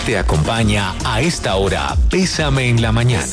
Te acompaña a esta hora Bésame en la Mañana.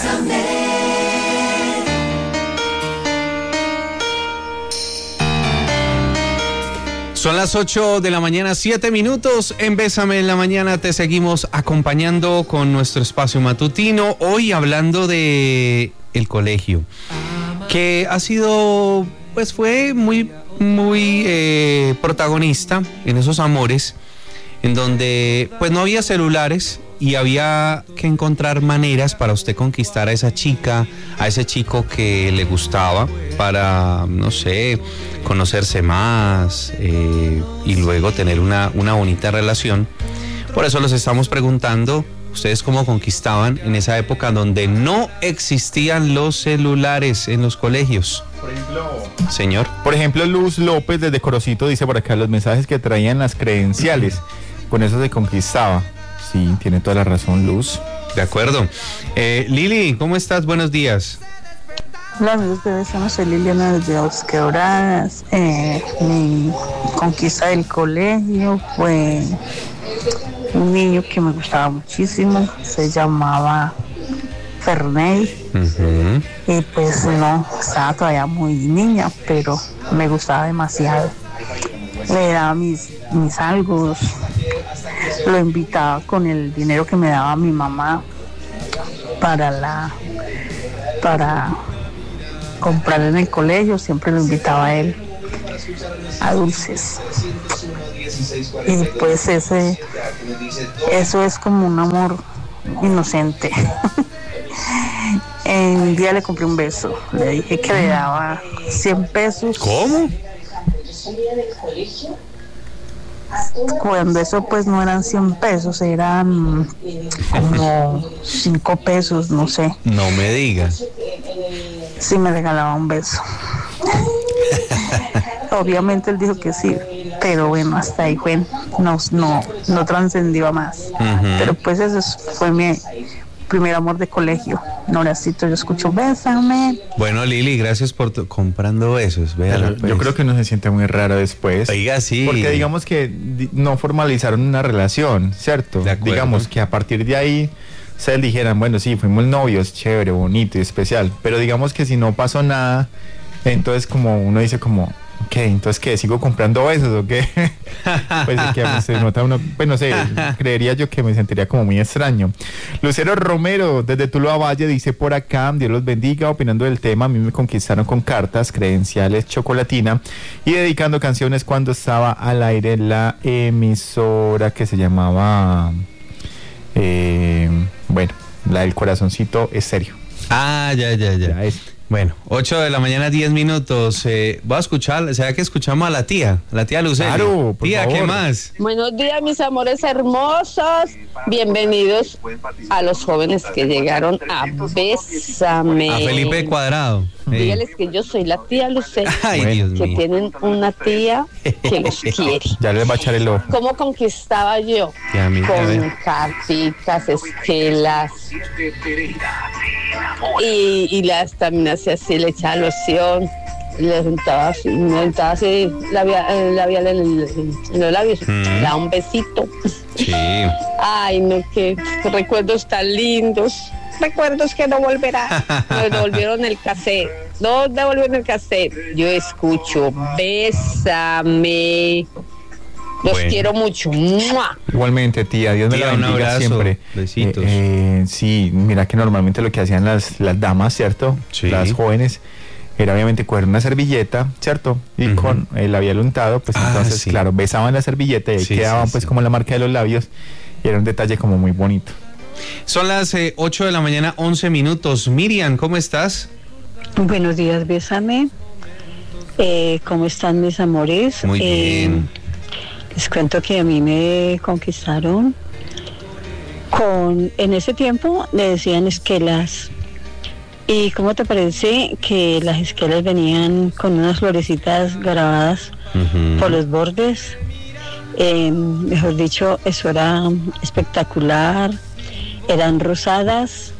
Son las 8 de la mañana, 7 minutos. En Bésame en la Mañana te seguimos acompañando con nuestro espacio matutino. Hoy hablando de el colegio, que ha sido, pues fue muy protagonista en esos amores, en donde pues no había celulares y había que encontrar maneras para usted conquistar a esa chica, a ese chico que le gustaba, para, no sé, conocerse más y luego tener una bonita relación. Por eso los estamos preguntando, ¿ustedes cómo conquistaban en esa época donde no existían los celulares en los colegios? Señor. Por ejemplo, Luz López desde Corocito dice por acá: los mensajes que traían las credenciales, con eso se conquistaba. Sí, tiene toda la razón, Luz. De acuerdo. Lili, ¿cómo estás? Buenos días. Hola amigos de Bésame, soy Liliana desde Dos Quebradas. Mi conquista del colegio fue un niño que me gustaba muchísimo, se llamaba Ferney. Uh-huh. Y pues no, estaba todavía muy niña, pero me gustaba demasiado. Le daba mis algos, lo invitaba con el dinero que me daba mi mamá para comprar en el colegio, siempre lo invitaba a él a dulces. Y pues eso es como un amor inocente. Un día le compré un beso, le dije que le daba 100 pesos. ¿Cómo? Cuando eso pues no eran 100 pesos, eran como 5 pesos, no sé. No me digas. Sí, me regalaba un beso. Obviamente él dijo que sí, pero bueno, hasta ahí fue, no trascendió a más. Uh-huh. Pero pues ese fue mi primer amor de colegio. Noracito, yo escucho Bésame. Bueno, Lili, gracias por comprando besos. Véalo, pues. Yo creo que uno se siente muy raro después. Oiga, sí. Porque digamos que no formalizaron una relación, ¿cierto? Digamos que a partir de ahí se dijeran, bueno, sí, fuimos novios, chévere, bonito y especial. Pero digamos que si no pasó nada, entonces como uno dice como, ¿qué? Entonces, ¿qué? ¿Sigo comprando besos o qué? Pues es que se nota uno, pues no sé, creería yo que me sentiría como muy extraño. Lucero Romero, desde Tuluá Valle, dice por acá: Dios los bendiga, opinando del tema, a mí me conquistaron con cartas, credenciales, chocolatina y dedicando canciones cuando estaba al aire la emisora que se llamaba, bueno, la del corazoncito estéreo. Ah, ya. Bueno, 8 de la mañana, 10 minutos. Voy a escuchar, ¿será que escuchamos a la tía Luceli? Claro, por tía, favor. ¿qué más? Buenos días, mis amores hermosos. Bienvenidos a los jóvenes que llegaron a Bésame. A Felipe Cuadrado. Dígales que yo soy la tía Luceli. Ay, Dios que mío. tienen una tía que los quiere. Ya les va a echar el ojo. ¿Cómo conquistaba yo? Tía, mira, a Con ver. carticas, esquelas. Y las también hacía así, le echaba loción, le juntaba así labial en los labios, le daba un besito. Sí. Ay, no, qué recuerdos tan lindos, recuerdos que no volverán. Me devolvieron el cassette, no devolvieron el cassette. Yo escucho Bésame. Los quiero mucho. ¡Mua! Igualmente, tía, Dios me Tía, la un bendiga abrazo, siempre. besitos. Sí, mira que normalmente lo que hacían las damas, ¿cierto? Sí. Las jóvenes, era obviamente coger una servilleta, ¿cierto? Y Uh-huh. con el labial untado, pues entonces, sí. claro, besaban la servilleta y ahí Sí, quedaban sí, pues sí. como la marca de los labios y era un detalle como muy bonito. Son las 8 de la mañana, 11 minutos. Miriam, ¿cómo estás? Buenos días, Bésame. ¿Cómo están mis amores? Muy bien. Les cuento que a mí me conquistaron en ese tiempo le decían esquelas. ¿Y cómo te parece que las esquelas venían con unas florecitas grabadas Uh-huh. por los bordes? Mejor dicho, eso era espectacular. Eran rosadas.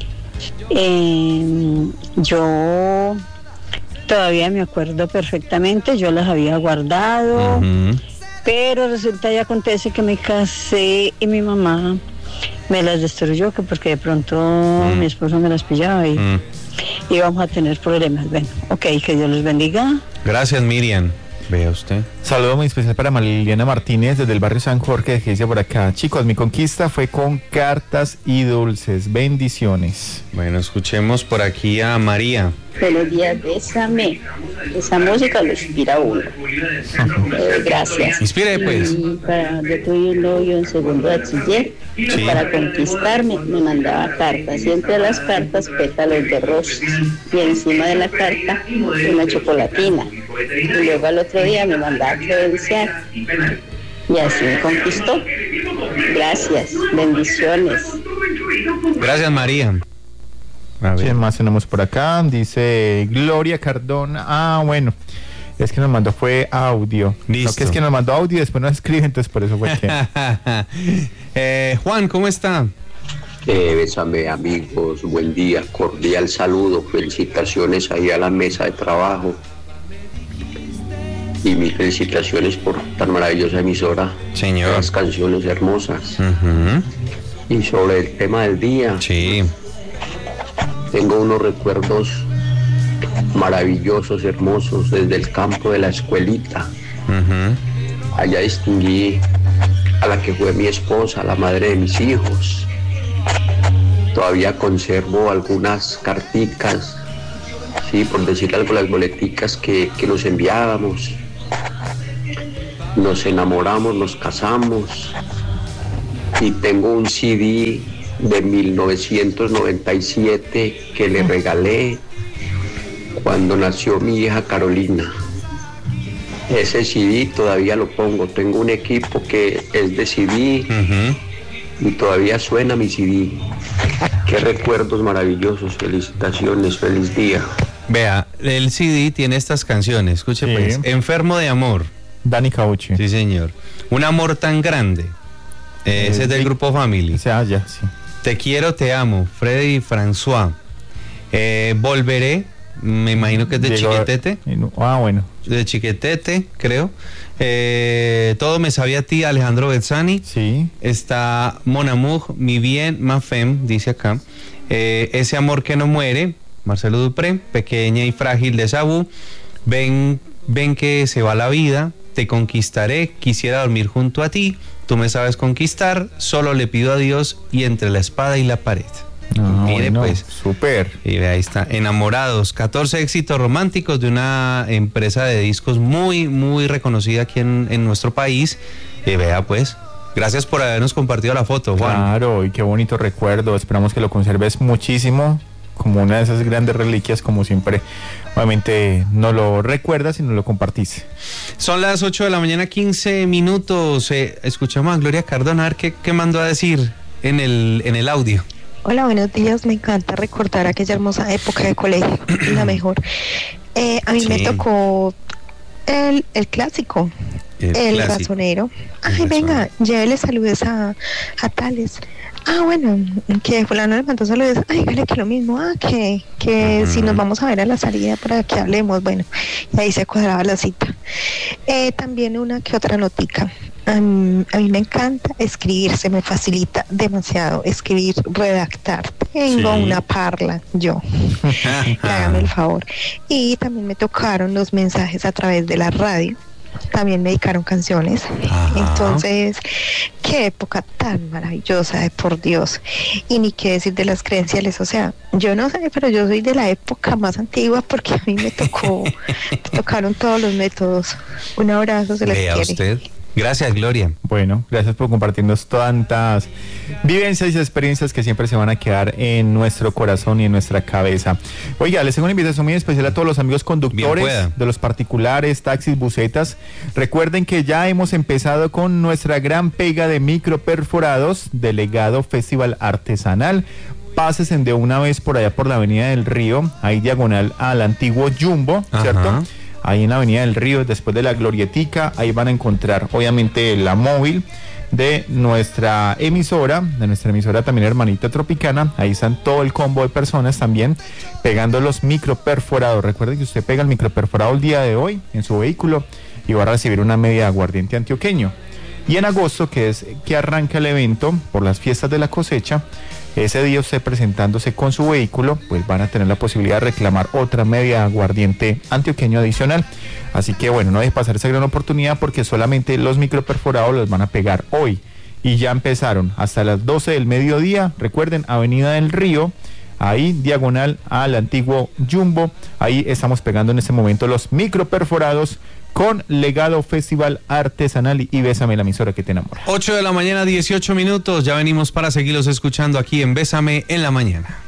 Yo todavía me acuerdo perfectamente, yo las había guardado. Uh-huh. Pero resulta y acontece que me casé y mi mamá me las destruyó, que porque de pronto mi esposo me las pillaba y íbamos a tener problemas. Bueno, ok, que Dios los bendiga. Gracias, Miriam. Vea usted. Saludo muy especial para Liliana Martínez desde el barrio San Jorge, que dice por acá: chicos, mi conquista fue con cartas y dulces. Bendiciones. Bueno, escuchemos por aquí a María. Buenos días, bésame. Esa música lo inspira a uno. Gracias. Inspire, pues. Yo tuve un novio en segundo de bachiller. Sí. Para conquistarme me mandaba cartas. Y entre las cartas, pétalos de rosas. Y encima de la carta, una chocolatina. Y luego al otro día me mandaba credencial. Y así me conquistó. Gracias. Bendiciones. Gracias, María. ¿Quién más tenemos por acá? Dice Gloria Cardona. Bueno, es que nos mandó fue audio. Listo. No, que es que nos mandó audio y después nos escribe, entonces por eso fue que... Juan, ¿cómo está? Bésame, amigos, buen día, cordial saludo, felicitaciones ahí a la mesa de trabajo y mis felicitaciones por tan maravillosa emisora. Señor. Las canciones hermosas. Y sobre el tema del día. Sí. Tengo unos recuerdos maravillosos, hermosos, desde el campo de la escuelita. Allá distinguí a la que fue mi esposa, la madre de mis hijos. Todavía conservo algunas carticas, sí, por decir algo, las boleticas que nos enviábamos. Nos enamoramos, nos casamos y tengo un CD de 1997 que le regalé cuando nació mi hija Carolina. Ese CD todavía lo pongo, tengo un equipo que es de CD y todavía suena mi CD. Qué recuerdos maravillosos, felicitaciones, feliz día. Vea, el CD tiene estas canciones, escuche pues. Enfermo de amor. Dani Cauchi. Sí, señor. Un amor tan grande. Ese es del grupo Family. Ya, sí. Te quiero, te amo, Freddy François. Volveré, me imagino que es de Chiquetete. Bueno. De Chiquetete, creo. Todo me sabía a ti, Alejandro Bezzani. Sí. Está Mon Amour, Mi Bien, Ma Femme, dice acá. Ese amor que no muere, Marcelo Dupré. Pequeña y frágil de Sabú. Ven que se va la vida. Te conquistaré, quisiera dormir junto a ti. Tú me sabes conquistar, solo le pido a Dios y entre la espada y la pared. Mire, bueno, pues. Súper. Y ahí está, Enamorados, 14 éxitos románticos de una empresa de discos muy, muy reconocida aquí en nuestro país. Vea, pues. Gracias por habernos compartido la foto, Juan. Claro, y qué bonito recuerdo. Esperamos que lo conserves muchísimo, como una de esas grandes reliquias, como siempre. Obviamente no lo recuerdas y no lo compartís. Son las 8 de la mañana, 15 minutos. Escuchamos a Gloria Cardona, a ver qué mandó a decir en el audio. Hola, buenos días. Me encanta recordar aquella hermosa época de colegio, la mejor. A mí me tocó el clásico, el razonero. Ay, venga, llévele saludos a tales. Bueno, que fulano le mandó saludos. Ay, dígale que lo mismo. Que si nos vamos a ver a la salida para que hablemos. Bueno, y ahí se cuadraba la cita. También una que otra notica. A mí me encanta escribir, se me facilita demasiado escribir, redactar. Tengo una parla, yo. Hágame el favor. Y también me tocaron los mensajes a través de la radio. También me dedicaron canciones. Entonces, qué época tan maravillosa, por Dios. Y ni qué decir de las credenciales. O sea, yo no sé, pero yo soy de la época más antigua porque a mí me tocaron todos los métodos. Un abrazo, se les quiere. Usted. Gracias, Gloria. Bueno, gracias por compartirnos tantas vivencias y experiencias que siempre se van a quedar en nuestro corazón y en nuestra cabeza. Oiga, les tengo una invitación muy especial a todos los amigos conductores de los particulares, taxis, busetas. Recuerden que ya hemos empezado con nuestra gran pega de microperforados del Legado Festival Artesanal. Pásense de una vez por allá por la Avenida del Río, ahí diagonal al antiguo Jumbo, ¿cierto? Ahí en la Avenida del Río, después de la Glorietica, ahí van a encontrar obviamente la móvil de nuestra emisora también hermanita Tropicana. Ahí están todo el combo de personas también pegando los microperforados. Recuerde que usted pega el microperforado el día de hoy en su vehículo y va a recibir una media de aguardiente antioqueño. Y en agosto, que es que arranca el evento por las fiestas de la cosecha, ese día usted presentándose con su vehículo, pues van a tener la posibilidad de reclamar otra media aguardiente antioqueño adicional. Así que bueno, no deje pasar esa gran oportunidad porque solamente los microperforados los van a pegar hoy. Y ya empezaron hasta las 12 del mediodía. Recuerden, Avenida del Río, ahí diagonal al antiguo Jumbo. Ahí estamos pegando en este momento los microperforados con Legado Festival Artesanal y Bésame, la emisora que te enamora. 8 de la mañana, 18 minutos. Ya venimos para seguirlos escuchando aquí en Bésame en la mañana.